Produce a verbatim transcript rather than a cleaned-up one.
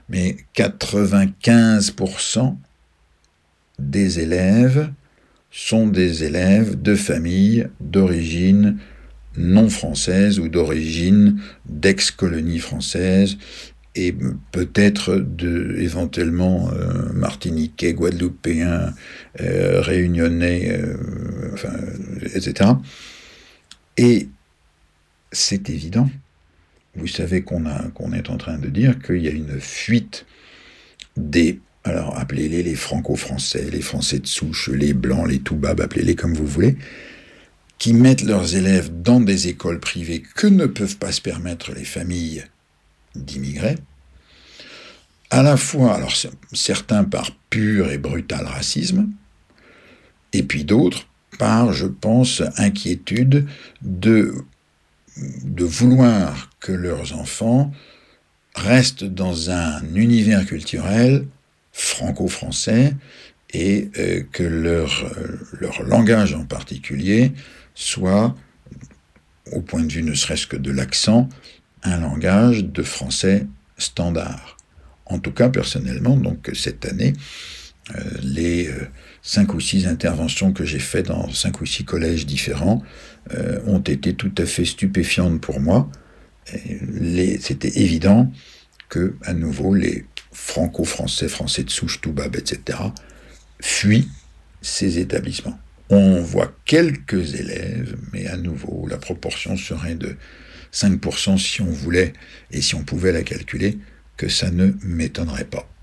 mais quatre-vingt-quinze pour cent des élèves sont des élèves de familles d'origine non française ou d'origine d'ex-colonies françaises et peut-être de, éventuellement euh, martiniquais, guadeloupéens, euh, réunionnais, euh, enfin, et cetera. Et c'est évident. Vous savez qu'on, a, qu'on est en train de dire qu'il y a une fuite des, alors appelez-les les franco-français, les français de souche, les blancs, les toubabs, appelez-les comme vous voulez, qui mettent leurs élèves dans des écoles privées que ne peuvent pas se permettre les familles d'immigrés, à la fois, alors certains par pur et brutal racisme, et puis d'autres par, je pense, inquiétude de, de vouloir que leurs enfants restent dans un univers culturel franco-français et euh, que leur, euh, leur langage en particulier soit, au point de vue ne serait-ce que de l'accent, un langage de français standard. En tout cas, personnellement, donc cette année, euh, les euh, cinq ou six interventions que j'ai faites dans cinq ou six collèges différents euh, ont été tout à fait stupéfiantes pour moi. Et les, c'était évident que, à nouveau, les franco-français, français de souche, toubab, et cetera, fuient ces établissements. On voit quelques élèves, mais à nouveau, la proportion serait de cinq pour cent si on voulait, et si on pouvait la calculer, que ça ne m'étonnerait pas.